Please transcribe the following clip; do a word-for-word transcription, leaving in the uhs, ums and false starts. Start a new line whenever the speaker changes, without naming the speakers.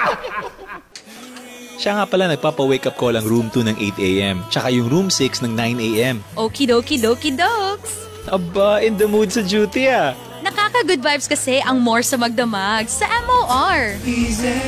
Siya nga pala nagpapa-wake up call ang room two ng eight a.m. Tsaka yung room six ng nine a.m.
Okidoki doki dokes.
Aba, in the mood sa duty ah.
Nakaka-good vibes kasi ang more sa magdamag sa M O R.